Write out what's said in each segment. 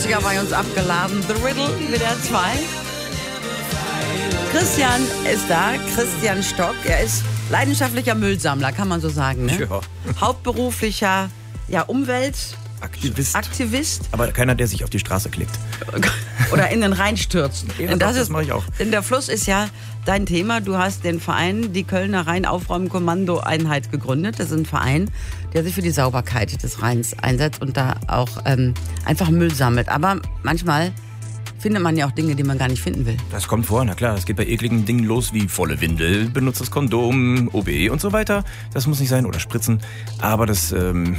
Klassiker bei uns abgeladen. The Riddle, WDR 2. Christian ist da, Christian Stock. Er ist leidenschaftlicher Müllsammler, kann man so sagen. Ne? Ja. Hauptberuflicher Aktivist. Aber keiner, der sich auf die Straße klickt. Oder in den Rhein stürzt. Ja, das mache ich auch. Denn der Fluss ist ja dein Thema. Du hast den Verein, die Kölner Rheinaufräumkommando-Einheit gegründet. Das ist ein Verein, der sich für die Sauberkeit des Rheins einsetzt und da auch einfach Müll sammelt. Aber manchmal findet man ja auch Dinge, die man gar nicht finden will. Das kommt vor, na klar. Es geht bei ekligen Dingen los wie volle Windel, benutztes Kondom, OB und so weiter. Das muss nicht sein. Oder Spritzen. Aber das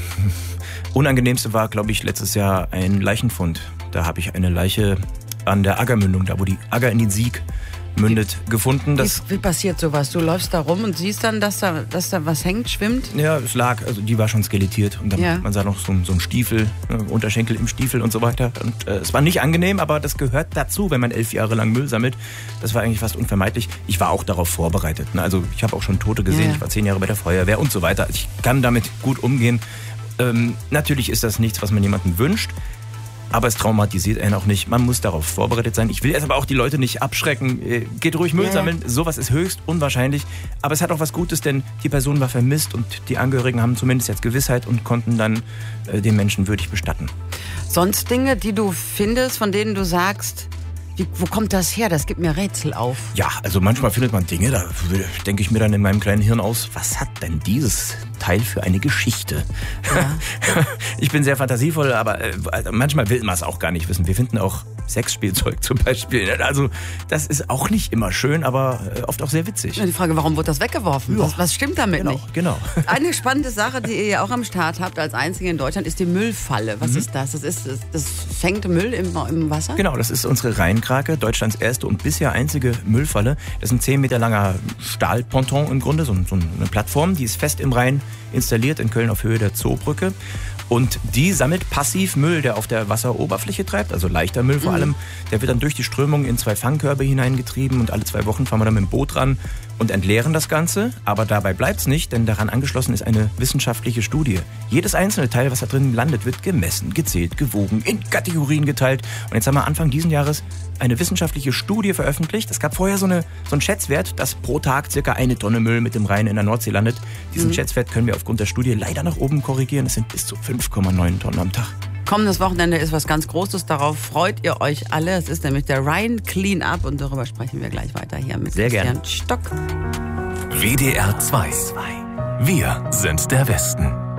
Unangenehmste war, glaube ich, letztes Jahr ein Leichenfund. Da habe ich eine Leiche an der Aggermündung, da wo die Agger in den Sieg mündet, gefunden. Wie passiert sowas? Du läufst da rum und siehst dann, dass da was hängt, schwimmt? Ja, es lag, also die war schon skelettiert und dann, man sah noch so einen Stiefel, Unterschenkel im Stiefel und so weiter. Und es war nicht angenehm, aber das gehört dazu, wenn man 11 Jahre lang Müll sammelt. Das war eigentlich fast unvermeidlich. Ich war auch darauf vorbereitet. Ne? Also ich habe auch schon Tote gesehen, ich war 10 Jahre bei der Feuerwehr und so weiter. Ich kann damit gut umgehen. Natürlich ist das nichts, was man jemandem wünscht. Aber es traumatisiert einen auch nicht. Man muss darauf vorbereitet sein. Ich will jetzt aber auch die Leute nicht abschrecken. Geht ruhig Müll sammeln. Sowas ist höchst unwahrscheinlich. Aber es hat auch was Gutes, denn die Person war vermisst und die Angehörigen haben zumindest jetzt Gewissheit und konnten dann den Menschen würdig bestatten. Sonst Dinge, die du findest, von denen du sagst, wo kommt das her? Das gibt mir Rätsel auf. Ja, also manchmal findet man Dinge, da denke ich mir dann in meinem kleinen Hirn aus, was hat denn dieses Teil für eine Geschichte? Ja. Ich bin sehr fantasievoll, aber manchmal will man es auch gar nicht wissen. Wir finden auch Sexspielzeug zum Beispiel. Also das ist auch nicht immer schön, aber oft auch sehr witzig. Die Frage, warum wird das weggeworfen? Ja. Was stimmt damit nicht? Genau. Eine spannende Sache, die ihr ja auch am Start habt als einzige in Deutschland, ist die Müllfalle. Was ist das? Das fängt Müll im Wasser? Genau, das ist unsere Rheinkrake, Deutschlands erste und bisher einzige Müllfalle. Das ist ein 10 Meter langer Stahlponton im Grunde, so eine Plattform, die ist fest im Rhein installiert in Köln auf Höhe der Zoobrücke. Und die sammelt passiv Müll, der auf der Wasseroberfläche treibt, also leichter Müll vor allem. Der wird dann durch die Strömung in 2 Fangkörbe hineingetrieben und alle 2 Wochen fahren wir dann mit dem Boot ran und entleeren das Ganze. Aber dabei bleibt's nicht, denn daran angeschlossen ist eine wissenschaftliche Studie. Jedes einzelne Teil, was da drin landet, wird gemessen, gezählt, gewogen, in Kategorien geteilt. Und jetzt haben wir Anfang diesen Jahres eine wissenschaftliche Studie veröffentlicht. Es gab vorher so einen Schätzwert, dass pro Tag circa 1 Tonne Müll mit dem Rhein in der Nordsee landet. Diesen Schätzwert können wir aufgrund der Studie leider nach oben korrigieren. Es sind bis zu 5,9 Tonnen am Tag. Kommendes Wochenende ist was ganz Großes. Darauf freut ihr euch alle. Es ist nämlich der Rhein Clean-Up und darüber sprechen wir gleich weiter hier mit Christian Stock. WDR 2. Wir sind der Westen.